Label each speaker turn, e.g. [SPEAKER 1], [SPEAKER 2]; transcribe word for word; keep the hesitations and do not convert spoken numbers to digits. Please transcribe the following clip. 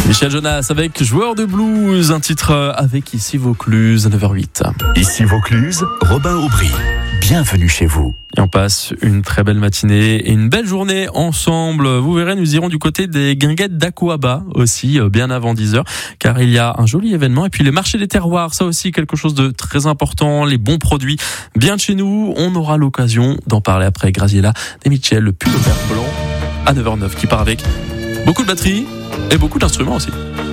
[SPEAKER 1] Michel Jonas avec Joueur de blues, un titre avec Ici Vaucluse à neuf heures huit.
[SPEAKER 2] Ici Vaucluse, Robin Aubry. Bienvenue chez vous.
[SPEAKER 1] Et on passe une très belle matinée et une belle journée ensemble. Vous verrez, nous irons du côté des guinguettes d'Aquaba aussi, bien avant dix heures, car il y a un joli événement. Et puis les marchés des terroirs, ça aussi quelque chose de très important, les bons produits bien de chez nous. On aura l'occasion d'en parler après. Graziella et Michel, le pull vert blanc à neuf heures neuf qui part avec beaucoup de batterie et beaucoup d'instruments aussi.